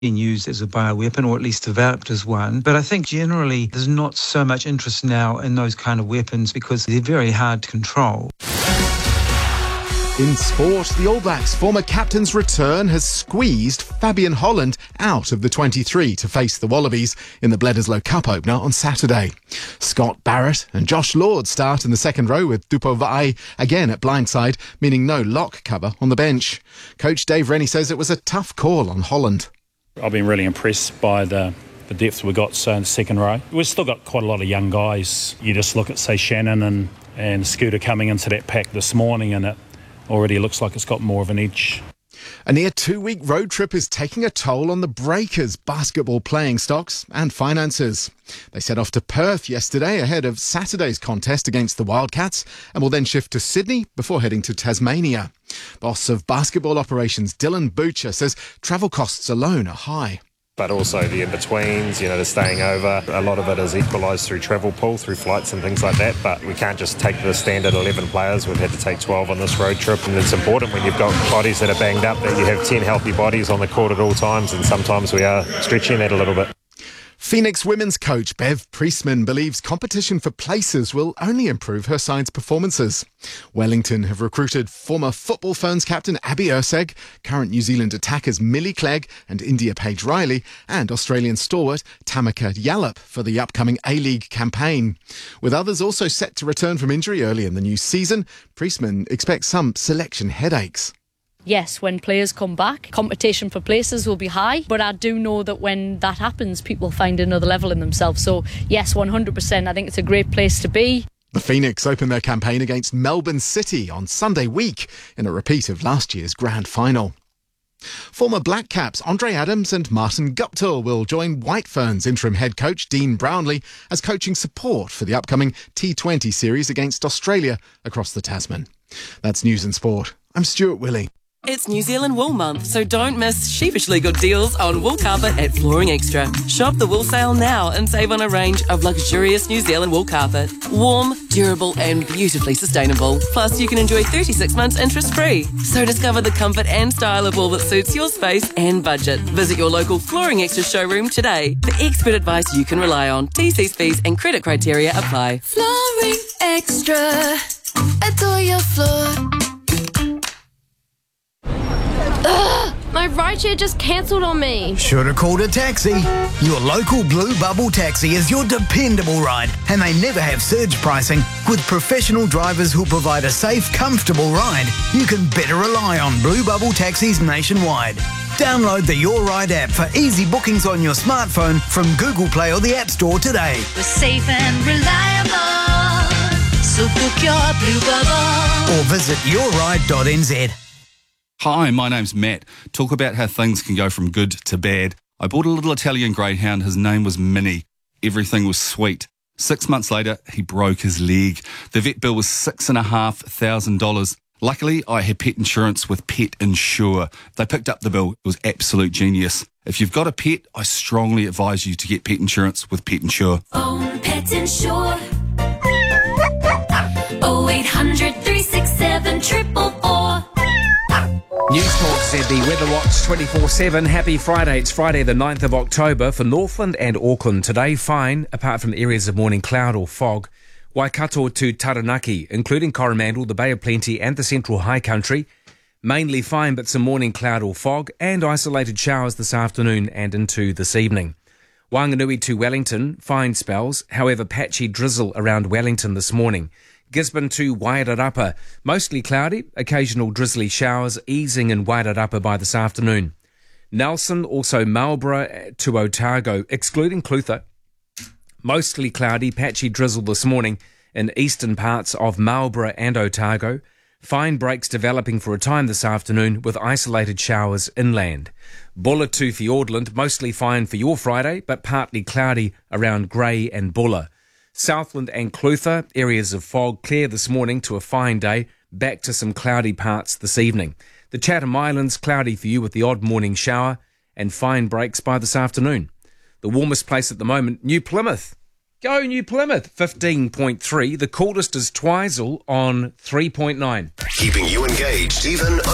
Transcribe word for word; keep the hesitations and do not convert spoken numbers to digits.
being used as a bioweapon, or at least developed as one. But I think generally there's not so much interest now in those kind of weapons because they're very hard to control. In sport, the All Blacks' former captain's return has squeezed Fabian Holland out of the twenty-three to face the Wallabies in the Bledisloe Cup opener on Saturday. Scott Barrett and Josh Lord start in the second row with Tupou Vaa'i again at blindside, meaning no lock cover on the bench. Coach Dave Rennie says it was a tough call on Holland. I've been really impressed by the the depth we got so in the second row. We've still got quite a lot of young guys. You just look at, say, Shannon and, and Scooter coming into that pack this morning, and it already looks like it's got more of an edge. A near two-week road trip is taking a toll on the Breakers' basketball playing stocks and finances. They set off to Perth yesterday ahead of Saturday's contest against the Wildcats and will then shift to Sydney before heading to Tasmania. Boss of basketball operations Dylan Butcher says travel costs alone are high. But also the in-betweens, you know, the staying over. A lot of it is equalised through travel pool, through flights and things like that. But we can't just take the standard eleven players. We've had to take twelve on this road trip. And it's important when you've got bodies that are banged up that you have ten healthy bodies on the court at all times. And sometimes we are stretching that a little bit. Phoenix women's coach Bev Priestman believes competition for places will only improve her side's performances. Wellington have recruited former Football Phones captain Abby Erceg, current New Zealand attackers Millie Clegg and India Paige Riley, and Australian stalwart Tamika Yallop for the upcoming A-League campaign. With others also set to return from injury early in the new season, Priestman expects some selection headaches. Yes, when players come back, competition for places will be high, but I do know that when that happens, people find another level in themselves. So yes, one hundred percent, I think it's a great place to be. The Phoenix open their campaign against Melbourne City on Sunday week in a repeat of last year's grand final. Former Black Caps Andre Adams and Martin Guptill will join White Ferns interim head coach Dean Brownlee as coaching support for the upcoming T twenty series against Australia across the Tasman. That's News and Sport. I'm Stuart Willey. It's New Zealand Wool Month, so don't miss sheepishly good deals on wool carpet at Flooring Extra. Shop the wool sale now and save on a range of luxurious New Zealand wool carpet. Warm, durable and beautifully sustainable. Plus, you can enjoy thirty-six months interest-free. So discover the comfort and style of wool that suits your space and budget. Visit your local Flooring Extra showroom today for expert advice you can rely on. T Cs, fees and credit criteria apply. Flooring Extra. Adore your floor. Ugh, my rideshare just cancelled on me. Should have called a taxi. Your local Blue Bubble taxi is your dependable ride, and they never have surge pricing. With professional drivers who provide a safe, comfortable ride, you can better rely on Blue Bubble taxis nationwide. Download the Your Ride app for easy bookings on your smartphone from Google Play or the App Store today. We're safe and reliable, so book your Blue Bubble. Or visit your ride dot n z. Hi, my name's Matt. Talk about how things can go from good to bad. I bought a little Italian greyhound. His name was Minnie. Everything was sweet. Six months later, he broke his leg. The vet bill was six and a half thousand dollars. Luckily, I had pet insurance with Pet Insure. They picked up the bill. It was absolute genius. If you've got a pet, I strongly advise you to get pet insurance with Pet Insure. Own Pet Insure. oh eight hundred, three six seven, triple four. Newstalk Z B Weather Watch twenty-four seven. Happy Friday. It's Friday the ninth of October for Northland and Auckland. Today, fine, apart from areas of morning cloud or fog. Waikato to Taranaki, including Coromandel, the Bay of Plenty and the Central High Country. Mainly fine, but some morning cloud or fog and isolated showers this afternoon and into this evening. Wanganui to Wellington, fine spells, however patchy drizzle around Wellington this morning. Gisborne to Wairarapa, mostly cloudy, occasional drizzly showers easing in Wairarapa by this afternoon. Nelson, also Marlborough to Otago, excluding Clutha. Mostly cloudy, patchy drizzle this morning in eastern parts of Marlborough and Otago. Fine breaks developing for a time this afternoon with isolated showers inland. Bulla to Fiordland, mostly fine for your Friday, but partly cloudy around Grey and Bulla. Southland and Clutha, areas of fog clear this morning to a fine day, back to some cloudy parts this evening. The Chatham Islands, cloudy for you with the odd morning shower and fine breaks by this afternoon. The warmest place at the moment, New Plymouth. Go New Plymouth, fifteen point three. The coolest is Twizel on three point nine. Keeping you engaged even